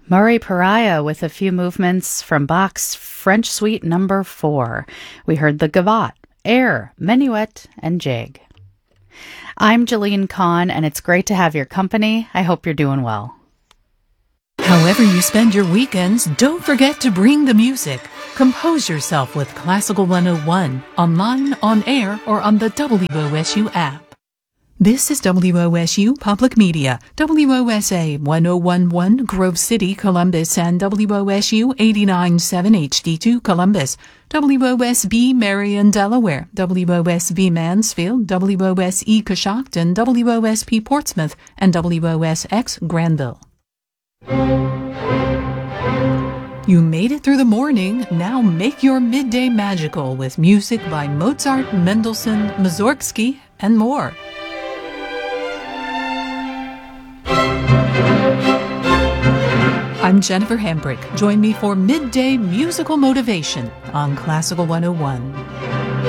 Murray Pariah with a few movements from Bach's French Suite No. 4. We heard the Gavotte, Air, Minuet, and Jig. I'm Jeline Kahn, and it's great to have your company. I hope you're doing well. However you spend your weekends, don't forget to bring the music. Compose yourself with Classical 101, online, on air, or on the WOSU app. This is WOSU Public Media, WOSA 1011 Grove City, Columbus, and WOSU 89.7 HD2 Columbus, WOSB Marion, Delaware, WOSB Mansfield, WOSE Coshocton, WOSP Portsmouth, and WOSX Granville. You made it through the morning. Now make your midday magical with music by Mozart, Mendelssohn, Mussorgsky, and more. I'm Jennifer Hambrick. Join me for Midday Musical Motivation on Classical 101.